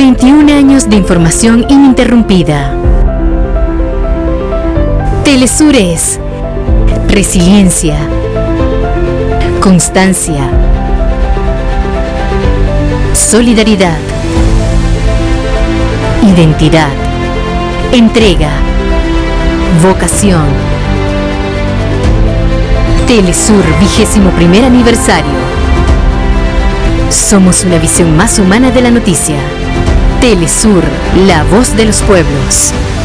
21 años de información ininterrumpida. Telesur es resiliencia, constancia, solidaridad, identidad, entrega, vocación. Telesur 21º aniversario. Somos una visión más humana de la noticia. Telesur, la voz de los pueblos.